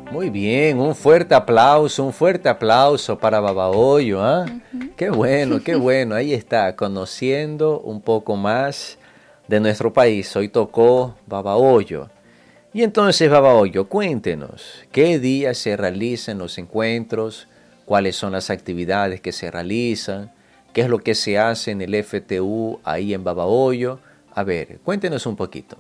Muy bien, un fuerte aplauso para Babahoyo, ¿ah? Qué bueno, ahí está, conociendo un poco más de nuestro país. Hoy tocó Babahoyo. Y entonces, Babahoyo, cuéntenos, ¿qué días se realizan los encuentros? ¿Cuáles son las actividades que se realizan? ¿Qué es lo que se hace en el FTU ahí en Babahoyo? A ver, cuéntenos un poquito.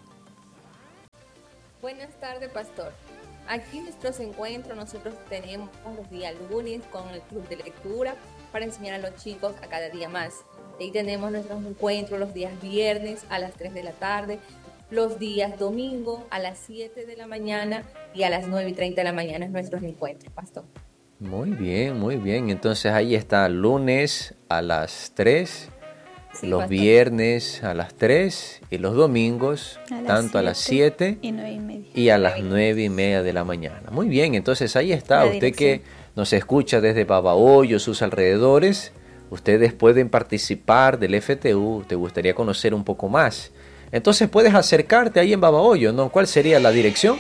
Buenas tardes, pastor. Aquí en nuestros encuentros nosotros tenemos los días lunes con el club de lectura para enseñar a los chicos a cada día más. Ahí tenemos nuestros encuentros los días viernes a las 3 de la tarde, los días domingo a las 7 de la mañana y a las 9:30 de la mañana es nuestros encuentros, pastor. Muy bien, muy bien. Entonces ahí está, lunes a las 3, Sí, los pastor. viernes a las 3 y los domingos tanto a las 7 y 9:30. y a las 9:30 de la mañana. Muy bien, entonces ahí está. La Usted dirección. que nos escucha desde Babahoyo, sus alrededores, ustedes pueden participar del FTU, te gustaría conocer un poco más. Entonces puedes acercarte ahí en Babahoyo, ¿no? ¿Cuál sería la dirección?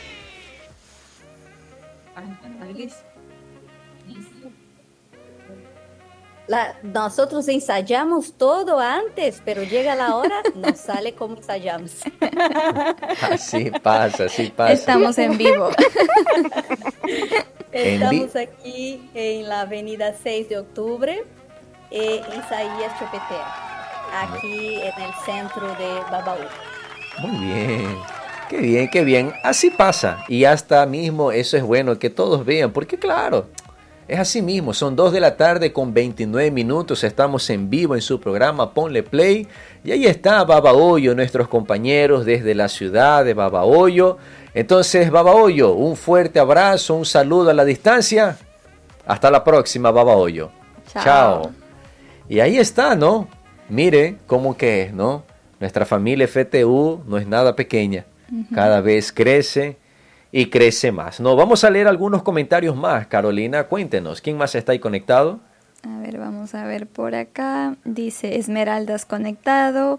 Nosotros ensayamos todo antes, pero llega la hora, no sale como ensayamos. Así pasa, así pasa. Estamos en vivo. Estamos aquí en la avenida 6 de octubre, Isaías Chopetea, aquí en el centro de Babahoyo. Muy bien. Qué bien, qué bien. Así pasa. Y hasta mismo eso es bueno que todos vean, porque claro, es así mismo. Son 2 de la tarde con 29 minutos. Estamos en vivo en su programa Ponle Play. Y ahí está Babahoyo, nuestros compañeros desde la ciudad de Babahoyo. Entonces, Babahoyo, un fuerte abrazo, un saludo a la distancia. Hasta la próxima, Babahoyo. Chao. Y ahí está, ¿no? Mire cómo que es, ¿no? Nuestra familia FTU no es nada pequeña. Cada vez crece y crece más. No, vamos a leer algunos comentarios más. Carolina, cuéntenos, ¿quién más está ahí conectado? A ver, vamos a ver por acá. Dice Esmeraldas conectado.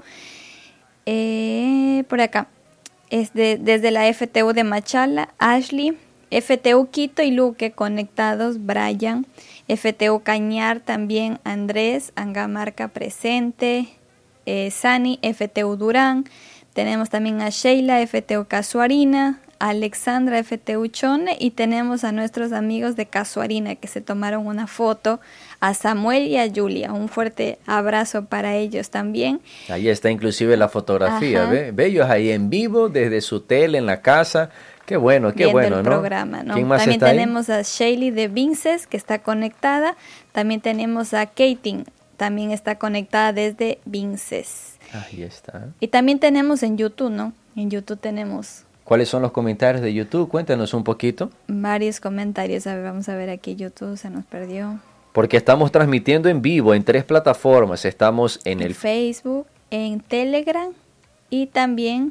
Por acá. Desde la FTU de Machala, Ashley. FTU Quito y Luque conectados, Brian. FTU Cañar también, Andrés. Angamarca presente. Sani, FTU Durán. Tenemos también a Sheila, FTU Casuarina, Alexandra, FTU Chone, y tenemos a nuestros amigos de Casuarina que se tomaron una foto, a Samuel y a Julia. Un fuerte abrazo para ellos también. Ahí está inclusive la fotografía, ¿ve? Ellos ahí en vivo, desde su tele, en la casa. Qué bueno, Viendo el ¿no? programa, ¿no? ¿Quién más También está ahí? tenemos a Shaylee de Vinces, que está conectada. También tenemos a Katie, también está conectada desde Vinces. Ahí está. Y también tenemos en YouTube, ¿no? En YouTube tenemos ¿Cuáles son los comentarios de YouTube? Cuéntanos un poquito. varios comentarios. A ver, vamos a ver aquí YouTube, se nos perdió. Porque estamos transmitiendo en vivo en 3 plataformas. Estamos en el Facebook, en Telegram y también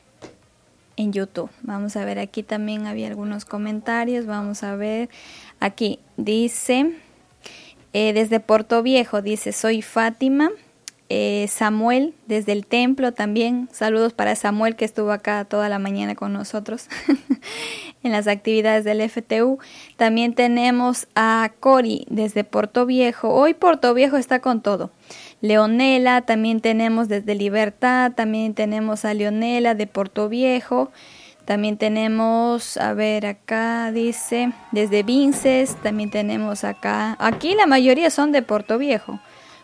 en YouTube. Vamos a ver, aquí también había algunos comentarios. Vamos a ver, aquí dice, desde Puerto Viejo, dice, soy Fátima. Samuel desde el templo también, saludos para Samuel que estuvo acá toda la mañana con nosotros en las actividades del FTU. También tenemos a Cori desde Puerto Viejo. Hoy Puerto Viejo está con todo. Leonela, también tenemos desde Libertad, también tenemos a Leonela de Puerto Viejo. También tenemos, a ver, acá dice, desde Vinces, también tenemos acá, aquí la mayoría son de Puerto Viejo,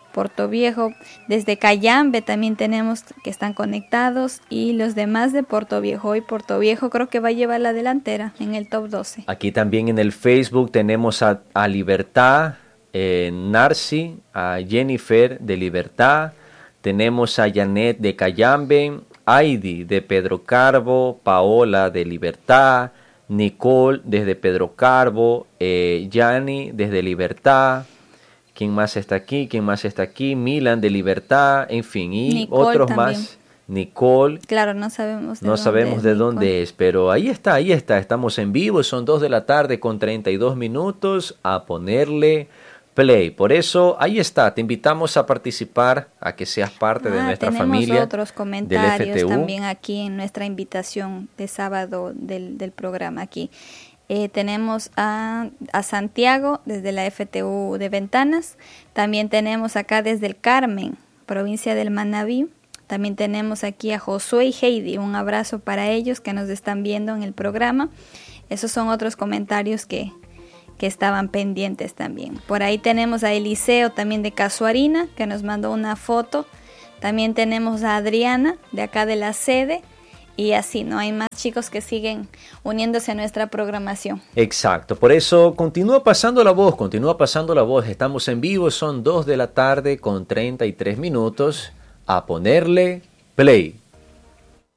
desde Cayambe también tenemos que están conectados y los demás de Puerto Viejo. Hoy Puerto Viejo creo que va a llevar la delantera en el top 12. Aquí también en el Facebook tenemos a Libertad, Narci, a Jennifer de Libertad, tenemos a Janet de Cayambe, Heidi de Pedro Carbo, Paola de Libertad, Nicole desde Pedro Carbo, Yani desde Libertad. ¿Quién más está aquí? Milan de Libertad, en fin, y Nicole otros también. más. Nicole. Claro, no sabemos de dónde es, pero ahí está, estamos en vivo, son 2 de la tarde con 32 minutos, a ponerle play. Por eso, ahí está, te invitamos a participar, a que seas parte de nuestra familia. Tenemos otros comentarios del FTU. también aquí en nuestra invitación de sábado del programa aquí. Tenemos a Santiago desde la FTU de Ventanas. También tenemos acá desde el Carmen, provincia del Manabí. También tenemos aquí a Josué y Heidi. Un abrazo para ellos que nos están viendo en el programa. Esos son otros comentarios que estaban pendientes también. Por ahí tenemos a Eliseo también de Casuarina, que nos mandó una foto. También tenemos a Adriana de acá de la sede. Y así, ¿no? Hay más chicos que siguen uniéndose a nuestra programación. Exacto, por eso continúa pasando la voz. Estamos en vivo, son 2 de la tarde con 33 minutos. A ponerle play.